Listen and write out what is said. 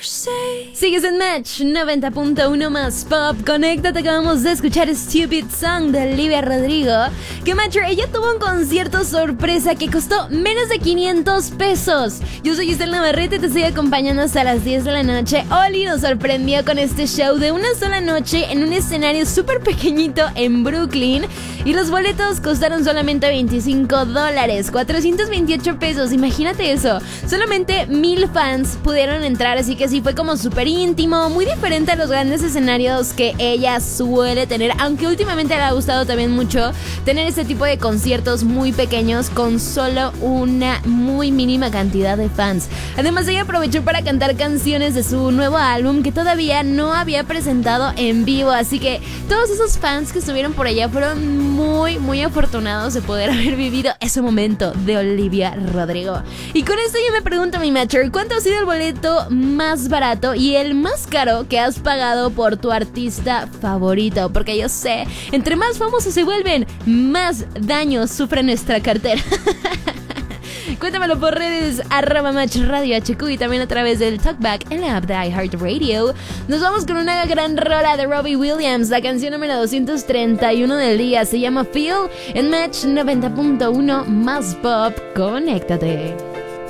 Sigues en Match 90.1 más pop. Conéctate, acabamos de escuchar Stupid Song de Olivia Rodrigo. Que Matcher, ella tuvo un concierto sorpresa que costó menos de 500 pesos. Yo soy Giselle Navarrete y te estoy acompañando hasta las 10 de la noche. Oli nos sorprendió con este show de una sola noche en un escenario súper pequeñito en Brooklyn. Y los boletos costaron solamente $25, 428 pesos. Imagínate eso. Solamente 1000 fans pudieron entrar, así que sí fue como súper íntimo, muy diferente a los grandes escenarios que ella suele tener, aunque últimamente le ha gustado también mucho tener este tipo de conciertos muy pequeños con solo una muy mínima cantidad de fans. Además, ella aprovechó para cantar canciones de su nuevo álbum que todavía no había presentado en vivo, así que todos esos fans que estuvieron por allá fueron muy afortunados de poder haber vivido ese momento de Olivia Rodrigo. Y con esto yo me pregunto, mi Matcher, ¿cuánto ha sido el boleto más barato y el más caro que has pagado por tu artista favorito? Porque yo sé, entre más famosos se vuelven, más daño sufre nuestra cartera. Cuéntamelo por redes @MatchRadioHQ y también a través del Talkback en la app de iHeartRadio. Nos vamos con una gran rola de Robbie Williams. La canción número 231 del día se llama Feel en Match 90.1 más pop. Conéctate.